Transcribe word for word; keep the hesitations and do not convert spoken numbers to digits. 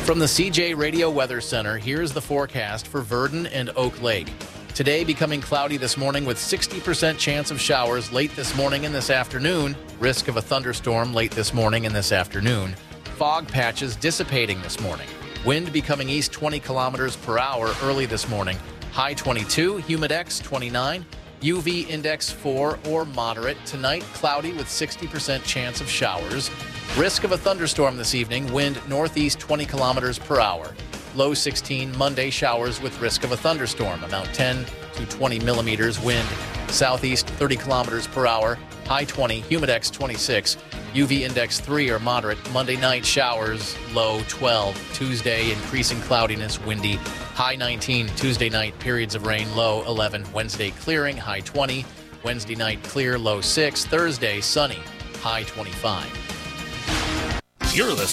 From the C J Radio Weather Center, here's the forecast for Verdon and Oak Lake. Today becoming cloudy this morning with sixty percent chance of showers late this morning and this afternoon. Risk of a thunderstorm late this morning and this afternoon. Fog patches dissipating this morning. Wind becoming east twenty kilometers per hour early this morning. High twenty-two, humidex twenty-nine, U V index four or moderate. Tonight, cloudy with sixty percent chance of showers. Risk of a thunderstorm this evening, wind northeast twenty kilometers per hour. Low sixteen, Monday showers with risk of a thunderstorm, amount ten to twenty millimeters, wind southeast thirty kilometers per hour. High twenty, humidex twenty-six, U V index three or moderate. Monday night showers, low twelve. Tuesday, increasing cloudiness, windy. High nineteen, Tuesday night, periods of rain, low eleven. Wednesday, clearing, high twenty. Wednesday night, clear, low six. Thursday, sunny, high twenty-five. You're listening